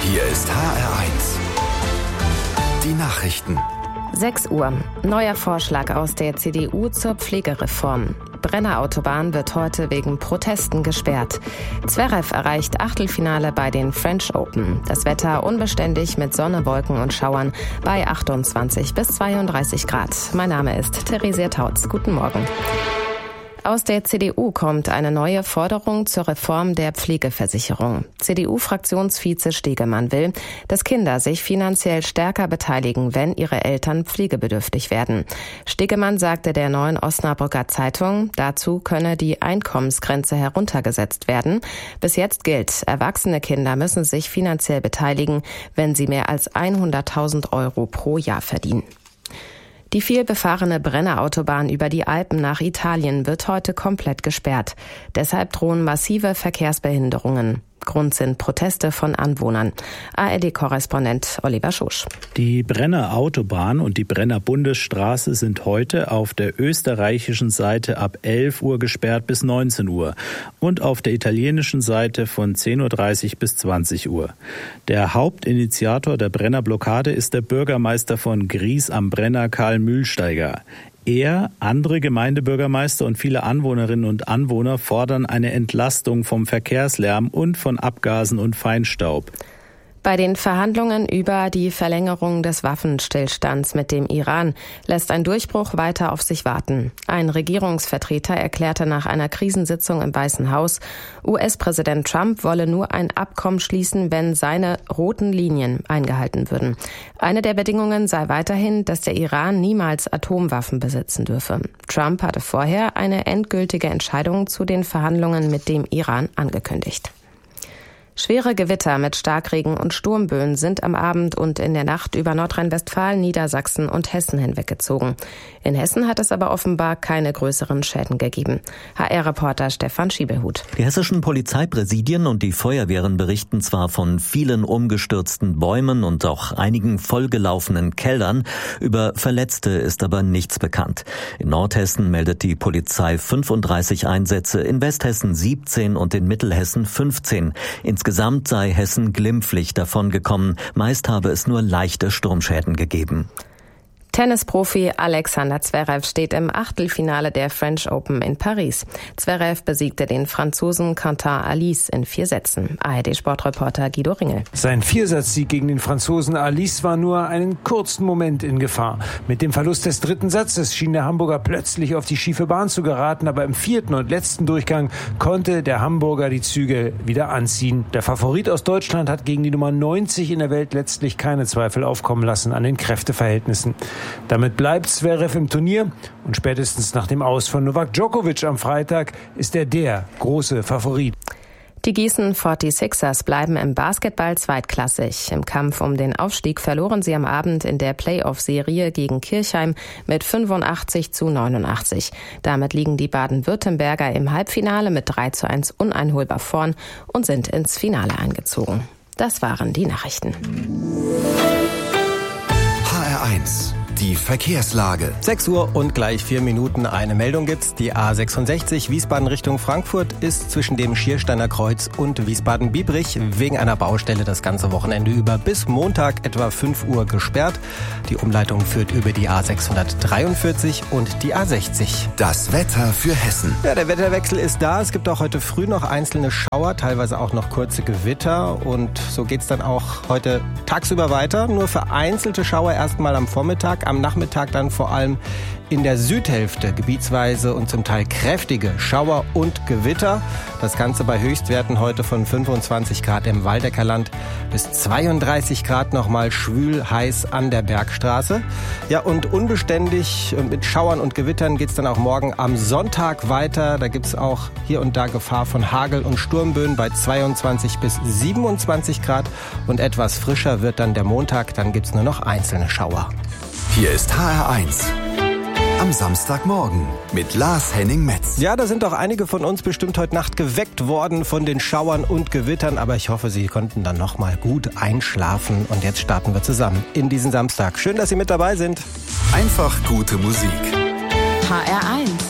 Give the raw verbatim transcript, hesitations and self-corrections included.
Hier ist H R eins. Die Nachrichten. sechs Uhr. Neuer Vorschlag aus der C D U zur Pflegereform. Brenner Autobahn wird heute wegen Protesten gesperrt. Zverev erreicht Achtelfinale bei den French Open. Das Wetter unbeständig mit Sonne, Wolken und Schauern bei achtundzwanzig bis zweiunddreißig Grad. Mein Name ist Theresia Tautz. Guten Morgen. Aus der C D U kommt eine neue Forderung zur Reform der Pflegeversicherung. C D U-Fraktionsvize Stegemann will, dass Kinder sich finanziell stärker beteiligen, wenn ihre Eltern pflegebedürftig werden. Stegemann sagte der Neuen Osnabrücker Zeitung, dazu könne die Einkommensgrenze heruntergesetzt werden. Bis jetzt gilt, erwachsene Kinder müssen sich finanziell beteiligen, wenn sie mehr als hunderttausend Euro pro Jahr verdienen. Die vielbefahrene Brenner-Autobahn über die Alpen nach Italien wird heute komplett gesperrt. Deshalb drohen massive Verkehrsbehinderungen. Grund sind Proteste von Anwohnern. A R D-Korrespondent Oliver Schosch. Die Brenner Autobahn und die Brenner Bundesstraße sind heute auf der österreichischen Seite ab elf Uhr gesperrt bis neunzehn Uhr und auf der italienischen Seite von zehn Uhr dreißig bis zwanzig Uhr. Der Hauptinitiator der Brenner Blockade ist der Bürgermeister von Gries am Brenner, Karl Mühlsteiger. Er, andere Gemeindebürgermeister und viele Anwohnerinnen und Anwohner fordern eine Entlastung vom Verkehrslärm und von Abgasen und Feinstaub. Bei den Verhandlungen über die Verlängerung des Waffenstillstands mit dem Iran lässt ein Durchbruch weiter auf sich warten. Ein Regierungsvertreter erklärte nach einer Krisensitzung im Weißen Haus, U S-Präsident Trump wolle nur ein Abkommen schließen, wenn seine roten Linien eingehalten würden. Eine der Bedingungen sei weiterhin, dass der Iran niemals Atomwaffen besitzen dürfe. Trump hatte vorher eine endgültige Entscheidung zu den Verhandlungen mit dem Iran angekündigt. Schwere Gewitter mit Starkregen und Sturmböen sind am Abend und in der Nacht über Nordrhein-Westfalen, Niedersachsen und Hessen hinweggezogen. In Hessen hat es aber offenbar keine größeren Schäden gegeben. H R-Reporter Stefan Schiebehut. Die hessischen Polizeipräsidien und die Feuerwehren berichten zwar von vielen umgestürzten Bäumen und auch einigen vollgelaufenen Kellern. Über Verletzte ist aber nichts bekannt. In Nordhessen meldet die Polizei fünfunddreißig Einsätze, in Westhessen siebzehn und in Mittelhessen fünfzehn. Insgesamt Insgesamt sei Hessen glimpflich davongekommen. Meist habe es nur leichte Sturmschäden gegeben. Tennisprofi Alexander Zverev steht im Achtelfinale der French Open in Paris. Zverev besiegte den Franzosen Quentin Halys in vier Sätzen. A R D-Sportreporter Guido Ringel. Sein Viersatzsieg gegen den Franzosen Halys war nur einen kurzen Moment in Gefahr. Mit dem Verlust des dritten Satzes schien der Hamburger plötzlich auf die schiefe Bahn zu geraten, aber im vierten und letzten Durchgang konnte der Hamburger die Zügel wieder anziehen. Der Favorit aus Deutschland hat gegen die Nummer neunzig in der Welt letztlich keine Zweifel aufkommen lassen an den Kräfteverhältnissen. Damit bleibt Zverev im Turnier und spätestens nach dem Aus von Novak Djokovic am Freitag ist er der große Favorit. Die Gießen forty-sixers bleiben im Basketball zweitklassig. Im Kampf um den Aufstieg verloren sie am Abend in der Playoff-Serie gegen Kirchheim mit fünfundachtzig zu neunundachtzig. Damit liegen die Baden-Württemberger im Halbfinale mit drei zu eins uneinholbar vorn und sind ins Finale eingezogen. Das waren die Nachrichten. H R eins. Die Verkehrslage. sechs Uhr und gleich vier Minuten. Eine Meldung gibt's. Die A sechsundsechzig Wiesbaden Richtung Frankfurt ist zwischen dem Schiersteiner Kreuz und Wiesbaden-Biebrich wegen einer Baustelle das ganze Wochenende über bis Montag etwa fünf Uhr gesperrt. Die Umleitung führt über die A sechshundertdreiundvierzig und die A sechzig. Das Wetter für Hessen. Ja, der Wetterwechsel ist da. Es gibt auch heute früh noch einzelne Schauer, teilweise auch noch kurze Gewitter. Und so geht's dann auch heute tagsüber weiter. Nur vereinzelte Schauer erstmal am Vormittag. Am Nachmittag dann vor allem in der Südhälfte gebietsweise und zum Teil kräftige Schauer und Gewitter. Das Ganze bei Höchstwerten heute von fünfundzwanzig Grad im Waldecker Land bis zweiunddreißig Grad nochmal schwül heiß an der Bergstraße. Ja, und unbeständig und mit Schauern und Gewittern geht's dann auch morgen am Sonntag weiter. Da gibt's auch hier und da Gefahr von Hagel und Sturmböen bei zweiundzwanzig bis siebenundzwanzig Grad. Und etwas frischer wird dann der Montag. Dann gibt's nur noch einzelne Schauer. Hier ist H R eins. Am Samstagmorgen mit Lars Henning Metz. Ja, da sind doch einige von uns bestimmt heute Nacht geweckt worden von den Schauern und Gewittern. Aber ich hoffe, Sie konnten dann noch mal gut einschlafen. Und jetzt starten wir zusammen in diesen Samstag. Schön, dass Sie mit dabei sind. Einfach gute Musik. H R eins.